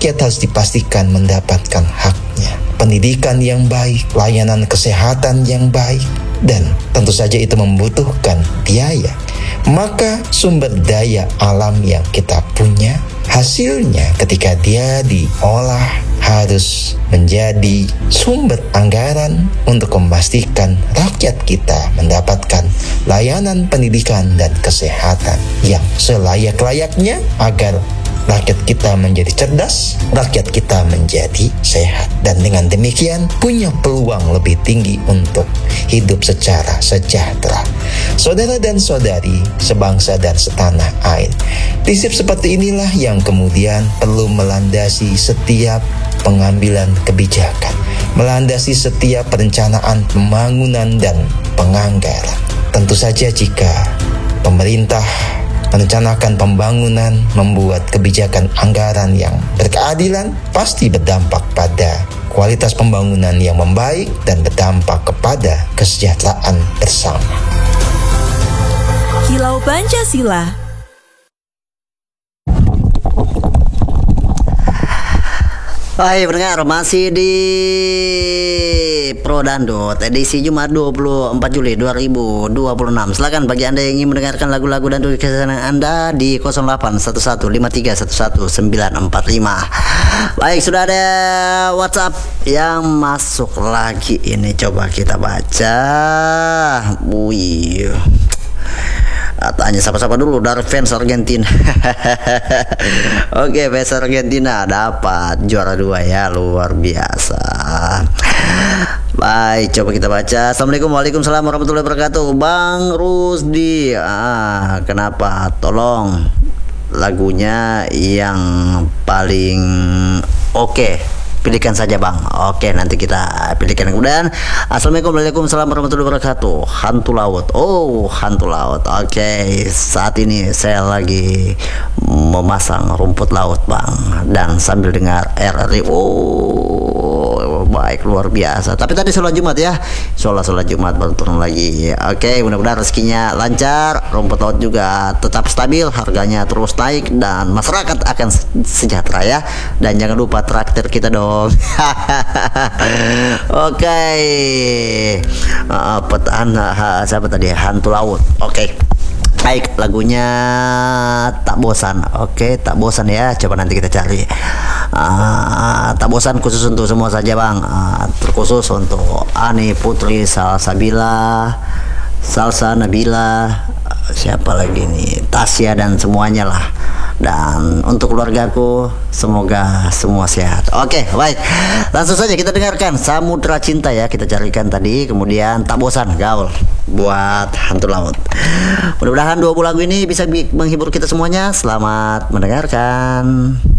rakyat harus dipastikan mendapatkan haknya. Pendidikan yang baik, layanan kesehatan yang baik, dan tentu saja itu membutuhkan biaya. Maka sumber daya alam yang kita punya, hasilnya ketika dia diolah harus menjadi sumber anggaran untuk memastikan rakyat kita mendapatkan layanan pendidikan dan kesehatan yang selayak-layaknya agar rakyat kita menjadi cerdas, rakyat kita menjadi sehat. Dan dengan demikian punya peluang lebih tinggi untuk hidup secara sejahtera. Saudara dan saudari, sebangsa dan setanah air, prinsip seperti inilah yang kemudian perlu melandasi setiap pengambilan kebijakan, melandasi setiap perencanaan pembangunan dan penganggaran. Tentu saja jika pemerintah merencanakan pembangunan, membuat kebijakan anggaran yang berkeadilan, pasti berdampak pada kualitas pembangunan yang membaik dan berdampak kepada kesejahteraan bersama. Kilau Pancasila. Hai pendengar, masih di Pro Dangdut edisi Jumat 24 Juli 2026. Silakan bagi Anda yang ingin mendengarkan lagu-lagu dangdut kesayangan Anda di 0811531945. Baik, sudah ada WhatsApp yang masuk lagi ini, coba kita baca. Wih, tanya siapa-siapa dulu dari fans Argentina. Oke, fans Argentina dapat juara 2 ya, luar biasa. Baik, coba kita baca. Assalamualaikum, waalaikumsalam warahmatullahi wabarakatuh. Bang Rusdi, kenapa? Tolong lagunya yang paling oke. Pilihkan saja Bang. Oke, nanti kita pilihkan. Kemudian assalamualaikum, waalaikumsalam warahmatullahi wabarakatuh. Hantu laut. Oh, hantu laut. Oke, saat ini saya lagi memasang rumput laut Bang, dan sambil dengar RRI. Oh, baik, luar biasa. Tapi tadi sholat Jumat ya, sholat Jumat baru turun lagi. Oke, mudah-mudahan rezekinya lancar, rumput laut juga tetap stabil, harganya terus naik, dan masyarakat akan sejahtera ya. Dan jangan lupa traktir kita dong. Oke. Siapa tadi? Hantu laut. Oke. Baik, lagunya Tak Bosan. Oke, Tak Bosan ya. Coba nanti kita cari. Tak Bosan khusus untuk semua saja Bang. Terkhusus untuk Ani Putri, Salsa Nabila, siapa lagi nih, Tasya, dan semuanya lah. Dan untuk keluargaku, semoga semua sehat. Oke, baik, langsung saja kita dengarkan Samudra Cinta ya, kita carikan tadi. Kemudian Tak Bosan, gaul buat hantu laut. Mudah-mudahan 2 lagu ini bisa menghibur kita semuanya. Selamat mendengarkan.